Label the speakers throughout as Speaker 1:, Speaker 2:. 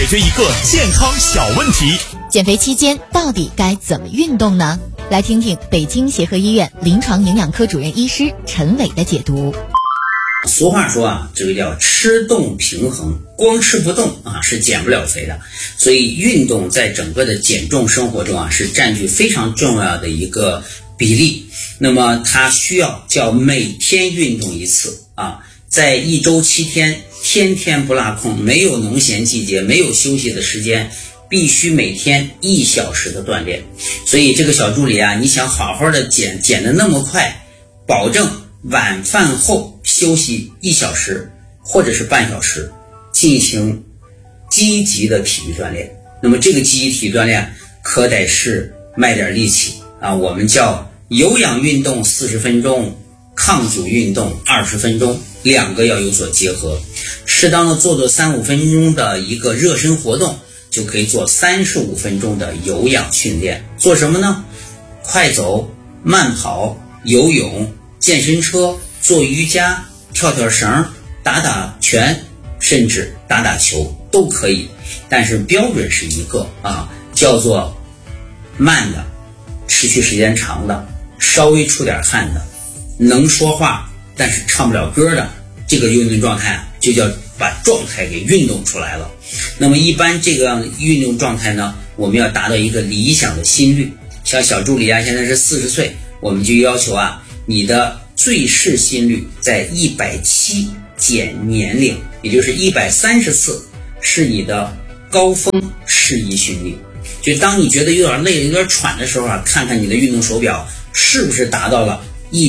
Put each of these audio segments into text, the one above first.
Speaker 1: 解决一个健康小问题。
Speaker 2: 减肥期间到底该怎么运动呢？来听听北京协和医院临床营养科主任医师陈伟的解读。
Speaker 3: 俗话说啊，这个叫吃动平衡，光吃不动啊是减不了肥的。所以运动在整个的减重生活中啊是占据非常重要的一个比例。那么它需要叫每天运动一次啊，在1周7天，天天不落空，没有农闲季节，没有休息的时间，必须每天1小时的锻炼。所以这个小助理啊，你想好好的减得那么快，保证晚饭后休息1小时或者是半小时，进行积极的体育锻炼。那么这个积极体育锻炼可得是卖点力气啊，我们叫有氧运动40分钟，抗阻运动20分钟，两个要有所结合。适当的做3-5分钟的一个热身活动，就可以做35分钟的有氧训练。做什么呢？快走、慢跑、游泳、健身车、做瑜伽、跳跳绳、打拳，甚至打球都可以。但是标准是一个啊，叫做慢的、持续时间长的、稍微出点汗的、能说话但是唱不了歌的，这个运动状态啊，就叫把状态给运动出来了。那么一般这个样的运动状态呢，我们要达到一个理想的心率。像小助理啊，现在是40岁，我们就要求啊，你的最适心率在170减年龄，也就是130次是你的高峰适宜心率。就当你觉得有点累了、有点喘的时候啊，看看你的运动手表是不是达到了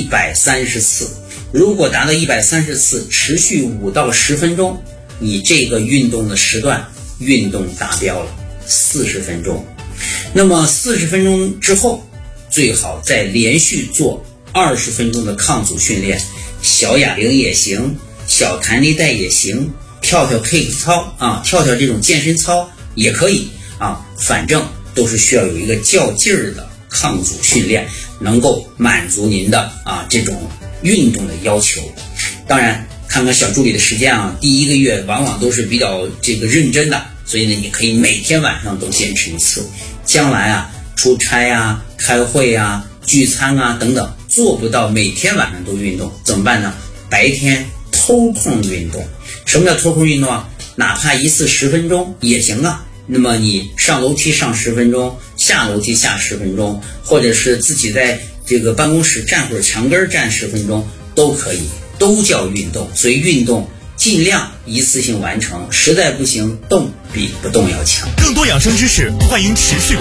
Speaker 3: 130次。如果达到130次，持续5到10分钟，你这个运动的时段运动达标了40分钟。那么40分钟之后，最好再连续做20分钟的抗阻训练，小哑铃也行，小弹力带也行，跳跳 K 操啊，跳跳这种健身操也可以啊，反正都是需要有一个较劲儿的抗阻训练，能够满足您的这种运动的要求。当然看看小助理的时间啊，第1个月往往都是比较认真的，所以呢你可以每天晚上都坚持1次。将来啊出差啊、开会啊、聚餐啊等等，做不到每天晚上都运动怎么办呢？白天偷空运动。什么叫偷空运动啊？哪怕1次10分钟也行啊。那么你上楼梯上10分钟，下楼梯下10分钟，或者是自己在这个办公室站会儿墙根站10分钟都可以，都叫运动。所以运动尽量一次性完成，实在不行动比不动要强。
Speaker 1: 更多养生知识，欢迎持续关注。